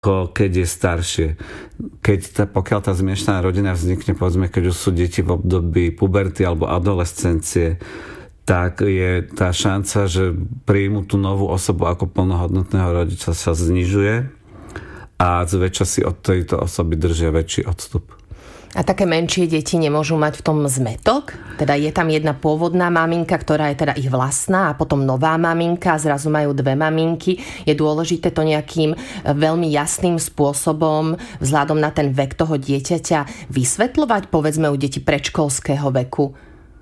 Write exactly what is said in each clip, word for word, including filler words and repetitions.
ako keď je staršie. Keď tá, pokiaľ tá zmiešaná rodina vznikne, povedzme, keď už sú deti v období puberty alebo adolescencie, tak je tá šanca, že príjmu tú novú osobu ako plnohodnotného rodiča, sa znižuje a zväčša si od tejto osoby držia väčší odstup. A také menšie deti nemôžu mať v tom zmätok? Teda je tam jedna pôvodná maminka, ktorá je teda ich vlastná, a potom nová maminka, zrazu majú dve maminky. Je dôležité to nejakým veľmi jasným spôsobom vzhľadom na ten vek toho dieťaťa vysvetľovať, povedzme u detí predškolského veku?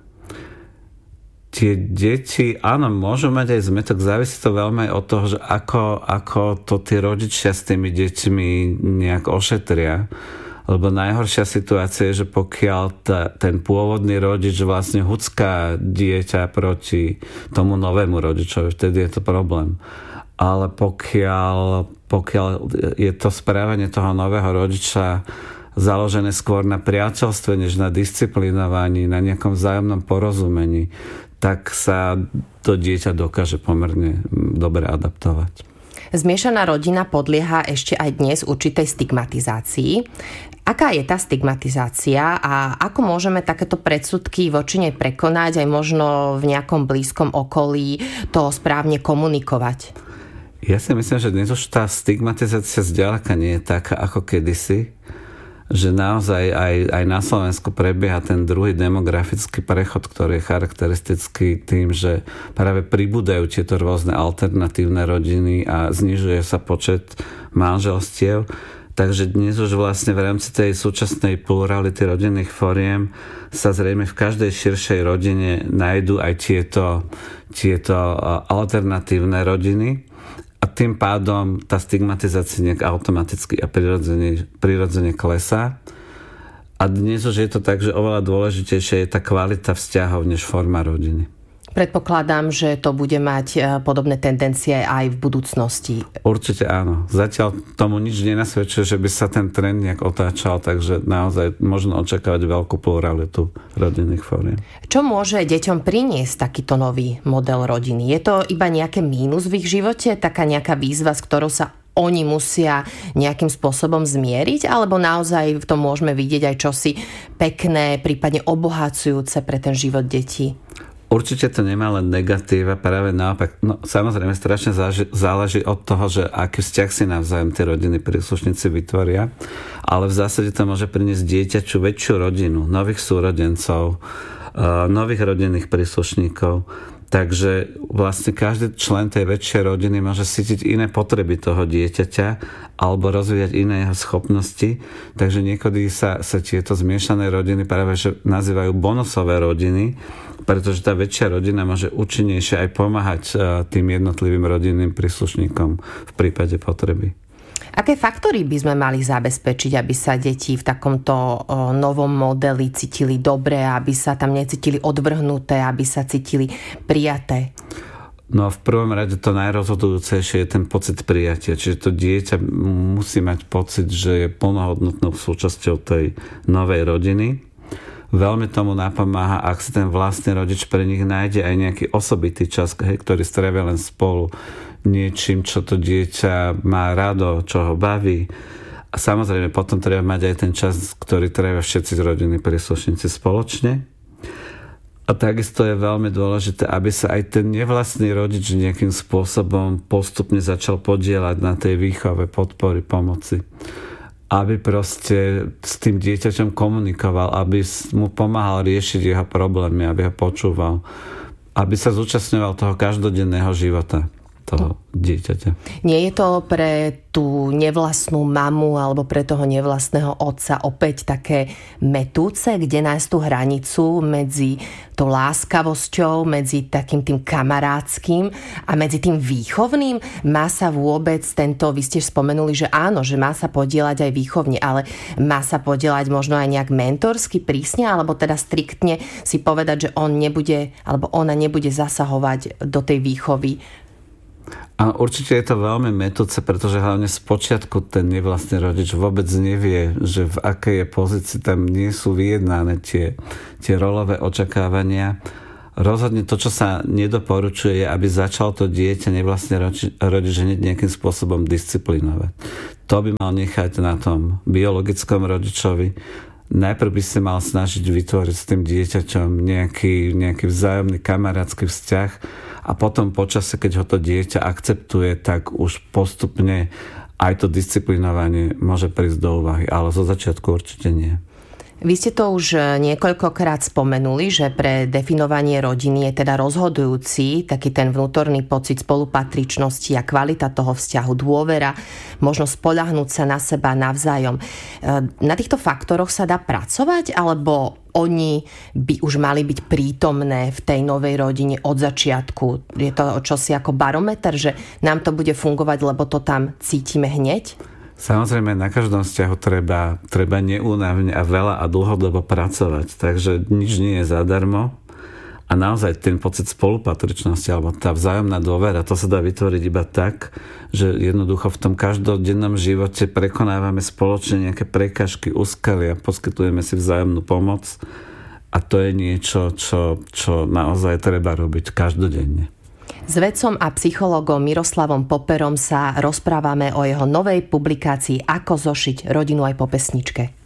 Tie deti, áno, môžu mať aj zmätok, závisí to veľmi od toho, že ako, ako to tí rodičia s tými deťmi nejak ošetria. Lebo najhoršia situácia je, že pokiaľ ta, ten pôvodný rodič vlastne hucká dieťa proti tomu novému rodičovi, vtedy je to problém. Ale pokiaľ, pokiaľ je to správanie toho nového rodiča založené skôr na priateľstve, než na disciplinovaní, na nejakom vzájomnom porozumení, tak sa to dieťa dokáže pomerne dobre adaptovať. Zmiešaná rodina podlieha ešte aj dnes určitej stigmatizácii. Aká je tá stigmatizácia a ako môžeme takéto predsudky voči nej prekonať, aj možno v nejakom blízkom okolí to správne komunikovať? Ja si myslím, že dnes už tá stigmatizácia zďaleka nie je taká ako kedysi, že naozaj aj, aj na Slovensku prebieha ten druhý demografický prechod, ktorý je charakteristický tým, že práve pribúdajú tieto rôzne alternatívne rodiny a znižuje sa počet manželstiev. Takže dnes už vlastne v rámci tej súčasnej plurality rodinných foriem sa zrejme v každej širšej rodine nájdú aj tieto, tieto alternatívne rodiny. A tým pádom tá stigmatizácia nejak automaticky a prirodzene, prirodzene klesá. A dnes už je to tak, že oveľa dôležitejšia je tá kvalita vzťahov než forma rodiny. Predpokladám, že to bude mať podobné tendencie aj v budúcnosti. Určite áno. Zatiaľ tomu nič nenasvedčuje, že by sa ten trend nejak otáčal, takže naozaj možno očakávať veľkú pluralitu rodinných fóriem. Čo môže deťom priniesť takýto nový model rodiny? Je to iba nejaké mínus v ich živote? Taká nejaká výzva, s ktorou sa oni musia nejakým spôsobom zmieriť? Alebo naozaj v tom môžeme vidieť aj čosi pekné, prípadne obohacujúce pre ten život detí? Určite to nemá len negatíva, práve naopak. No, samozrejme, strašne záži, záleží od toho, že aký vzťah si navzájom tie rodiny príslušníci vytvoria, ale v zásade to môže priniesť dieťaču väčšiu rodinu, nových súrodencov, uh, nových rodinných príslušníkov. Takže vlastne každý člen tej väčšej rodiny môže cítiť iné potreby toho dieťaťa alebo rozvíjať iné jeho schopnosti. Takže niekedy sa, sa tieto zmiešané rodiny práve že nazývajú bonusové rodiny, pretože tá väčšia rodina môže účinnejšie aj pomáhať tým jednotlivým rodinným príslušníkom v prípade potreby. Aké faktory by sme mali zabezpečiť, aby sa deti v takomto o, novom modeli cítili dobre, aby sa tam necítili odvrhnuté, aby sa cítili prijaté? No v prvom rade to najrozhodujúcejšie je ten pocit prijatia. Čiže to dieťa musí mať pocit, že je plnohodnotnou súčasťou tej novej rodiny. Veľmi tomu napomáha, ak si ten vlastný rodič pre nich nájde aj nejaký osobitý čas, hej, ktorý strávia len spolu, niečím, čo to dieťa má rado, čo ho baví. A samozrejme, potom treba mať aj ten čas, ktorý trávia všetci rodinní príslušníci spoločne. A takisto je veľmi dôležité, aby sa aj ten nevlastný rodič nejakým spôsobom postupne začal podieľať na tej výchove, podpory, pomoci. Aby proste s tým dieťaťom komunikoval, aby mu pomáhal riešiť jeho problémy, aby ho počúval, aby sa zúčastňoval toho každodenného života toho dieťaťa. Nie je to pre tú nevlastnú mamu alebo pre toho nevlastného otca opäť také mätúce, kde nájsť tú hranicu medzi tou láskavosťou, medzi takým tým kamarátským a medzi tým výchovným? Má sa vôbec tento, vy ste spomenuli, že áno, že má sa podieľať aj výchovne, ale má sa podieľať možno aj nejak mentorsky, prísne, alebo teda striktne si povedať, že on nebude, alebo ona nebude zasahovať do tej výchovy? A určite je to veľmi mätúce, pretože hlavne spočiatku ten nevlastný rodič vôbec nevie, že v akej je pozícii, tam nie sú vyjednané tie, tie rolové očakávania Rozhodne to, čo sa nedoporučuje, je, aby začalo to dieťa nevlastne rodič hneď nejakým spôsobom disciplinovať. To by mal nechať na tom biologickom rodičovi. Najprv by sa mal snažiť vytvoriť s tým dieťaťom nejaký, nejaký vzájomný kamarátsky vzťah a potom počase, keď ho to dieťa akceptuje, tak už postupne aj to disciplinovanie môže prísť do úvahy, ale zo začiatku určite nie. Vy ste to už niekoľkokrát spomenuli, že pre definovanie rodiny je teda rozhodujúci taký ten vnútorný pocit spolupatričnosti a kvalita toho vzťahu, dôvera, možno spoľahnúť sa na seba navzájom. Na týchto faktoroch sa dá pracovať, alebo oni by už mali byť prítomné v tej novej rodine od začiatku? Je to čosi ako barometer, že nám to bude fungovať, lebo to tam cítime hneď? Samozrejme, na každom vzťahu treba, treba neúnavne a veľa a dlhodobo pracovať, takže nič nie je zadarmo a naozaj ten pocit spolupatričnosti alebo tá vzájomná dôvera, to sa dá vytvoriť iba tak, že jednoducho v tom každodennom živote prekonávame spoločne nejaké prekažky, úskalia, poskytujeme si vzájomnú pomoc a to je niečo, čo, čo naozaj treba robiť každodenne. S vedcom a psychologom Miroslavom Poperom sa rozprávame o jeho novej publikácii Ako zošiť rodinu aj po pesničke.